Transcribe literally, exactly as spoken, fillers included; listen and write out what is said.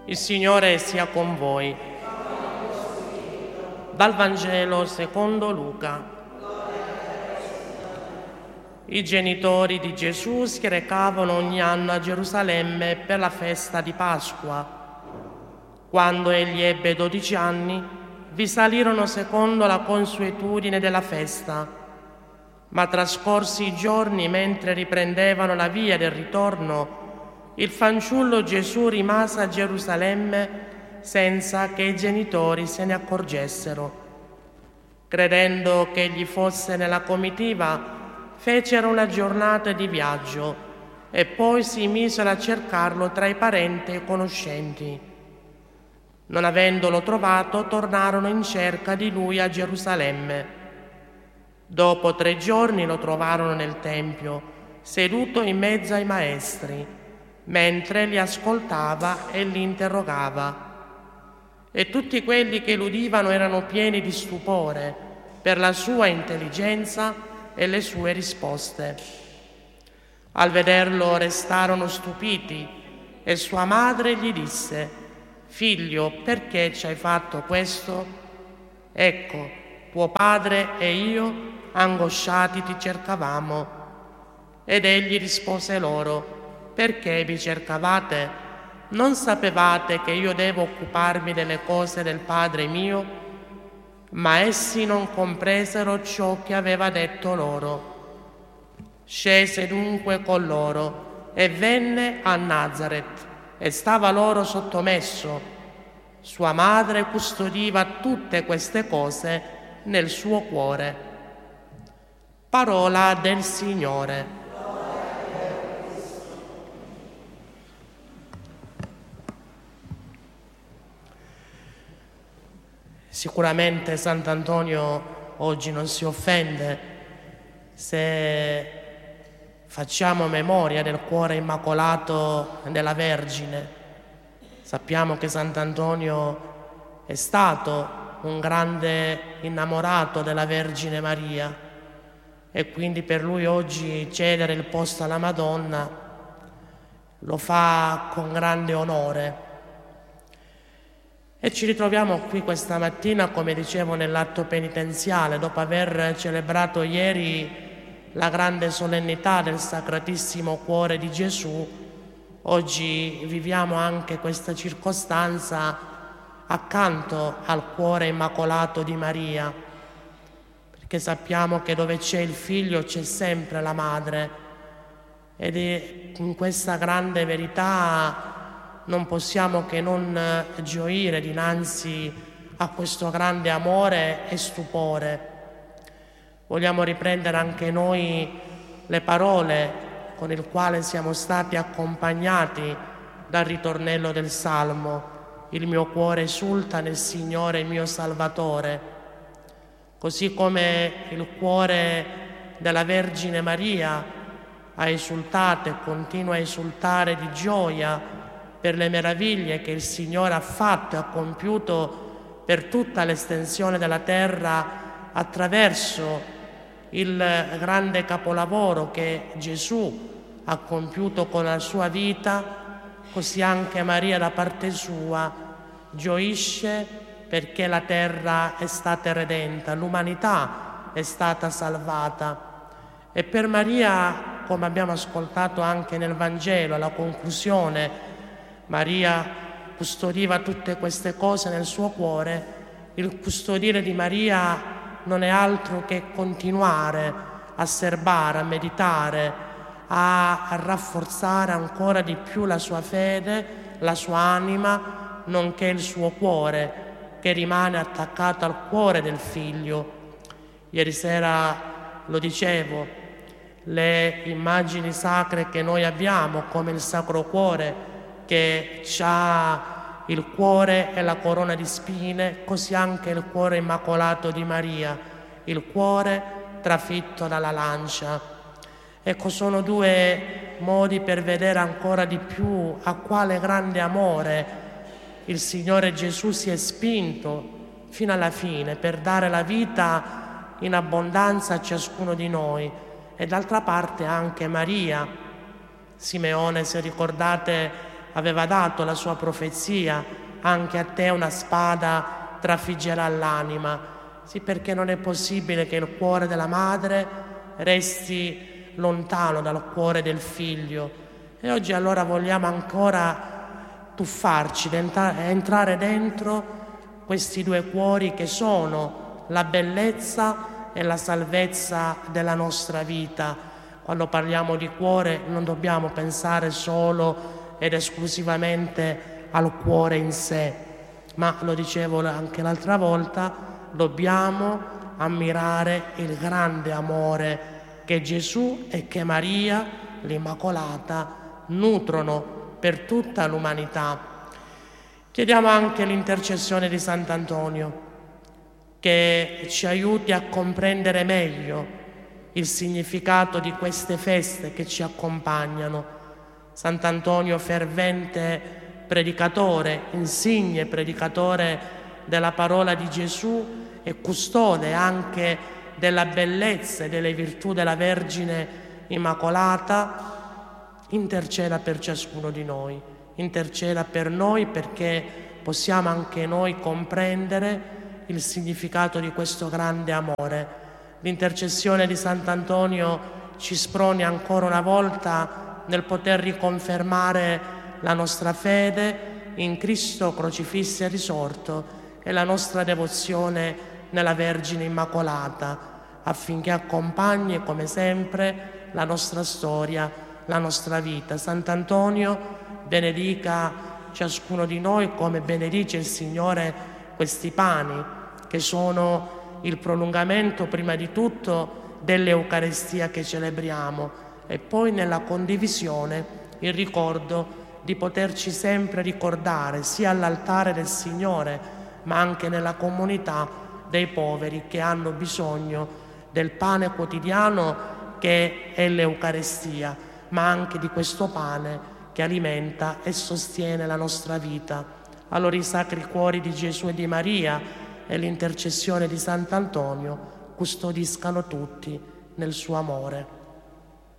Il Signore sia con voi. Dal Vangelo secondo Luca. I genitori di Gesù si recavano ogni anno a Gerusalemme per la festa di Pasqua. Quando egli ebbe dodici anni, vi salirono secondo la consuetudine della festa. Ma trascorsi i giorni, mentre riprendevano la via del ritorno, il fanciullo Gesù rimase a Gerusalemme senza che i genitori se ne accorgessero. Credendo che egli fosse nella comitiva, fecero una giornata di viaggio e poi si misero a cercarlo tra i parenti e i conoscenti. Non avendolo trovato, tornarono in cerca di lui a Gerusalemme. Dopo tre giorni lo trovarono nel Tempio, seduto in mezzo ai maestri, mentre li ascoltava e li interrogava. E tutti quelli che l'udivano erano pieni di stupore per la sua intelligenza e le sue risposte. Al vederlo restarono stupiti e sua madre gli disse: «Figlio, perché ci hai fatto questo? Ecco, tuo padre e io, angosciati, ti cercavamo». Ed egli rispose loro: «Perché vi cercavate? Non sapevate che io devo occuparmi delle cose del Padre mio?» Ma essi non compresero ciò che aveva detto loro. Scese dunque con loro e venne a Nazaret e stava loro sottomesso. Sua madre custodiva tutte queste cose nel suo cuore. Parola del Signore. Sicuramente Sant'Antonio oggi non si offende se facciamo memoria del cuore immacolato della Vergine. Sappiamo che Sant'Antonio è stato un grande innamorato della Vergine Maria e quindi per lui oggi cedere il posto alla Madonna lo fa con grande onore. E ci ritroviamo qui questa mattina, come dicevo, nell'atto penitenziale, dopo aver celebrato ieri la grande solennità del Sacratissimo Cuore di Gesù. Oggi viviamo anche questa circostanza accanto al cuore immacolato di Maria, perché sappiamo che dove c'è il figlio c'è sempre la madre, ed è in questa grande verità non possiamo che non gioire dinanzi a questo grande amore e stupore. Vogliamo riprendere anche noi le parole con il quale siamo stati accompagnati dal ritornello del Salmo: «Il mio cuore esulta nel Signore mio Salvatore». Così come il cuore della Vergine Maria ha esultato e continua a esultare di gioia per le meraviglie che il Signore ha fatto e ha compiuto per tutta l'estensione della terra attraverso il grande capolavoro che Gesù ha compiuto con la sua vita, così anche Maria da parte sua gioisce perché la terra è stata redenta, l'umanità è stata salvata. E per Maria, come abbiamo ascoltato anche nel Vangelo, alla conclusione, Maria custodiva tutte queste cose nel suo cuore. Il custodire di Maria non è altro che continuare a serbare, a meditare, a, a rafforzare ancora di più la sua fede, la sua anima, nonché il suo cuore, che rimane attaccato al cuore del Figlio. Ieri sera lo dicevo, le immagini sacre che noi abbiamo, come il Sacro Cuore, che ha il cuore e la corona di spine, così anche il cuore immacolato di Maria, il cuore trafitto dalla lancia. Ecco, sono due modi per vedere ancora di più a quale grande amore il Signore Gesù si è spinto fino alla fine per dare la vita in abbondanza a ciascuno di noi. E d'altra parte anche Maria. Simeone, se ricordate, aveva dato la sua profezia: anche a te una spada trafiggerà l'anima. Sì, perché non è possibile che il cuore della madre resti lontano dal cuore del figlio. E oggi allora vogliamo ancora tuffarci, entrare dentro questi due cuori che sono la bellezza e la salvezza della nostra vita. Quando parliamo di cuore non dobbiamo pensare solo ed esclusivamente al cuore in sé, ma, lo dicevo anche l'altra volta, dobbiamo ammirare il grande amore che Gesù e che Maria, l'Immacolata, nutrono per tutta l'umanità. Chiediamo anche l'intercessione di Sant'Antonio, che ci aiuti a comprendere meglio il significato di queste feste che ci accompagnano. Sant'Antonio, fervente predicatore, insigne predicatore della parola di Gesù e custode anche della bellezza e delle virtù della Vergine Immacolata, interceda per ciascuno di noi, interceda per noi perché possiamo anche noi comprendere il significato di questo grande amore. L'intercessione di Sant'Antonio ci sproni ancora una volta nel poter riconfermare la nostra fede in Cristo crocifisso e risorto e la nostra devozione nella Vergine Immacolata, affinché accompagni come sempre la nostra storia, la nostra vita. Sant'Antonio benedica ciascuno di noi come benedice il Signore questi pani, che sono il prolungamento prima di tutto dell'Eucaristia che celebriamo e poi nella condivisione il ricordo di poterci sempre ricordare sia all'altare del Signore ma anche nella comunità dei poveri che hanno bisogno del pane quotidiano che è l'Eucaristia, ma anche di questo pane che alimenta e sostiene la nostra vita. Allora i sacri cuori di Gesù e di Maria e l'intercessione di Sant'Antonio custodiscano tutti nel suo amore.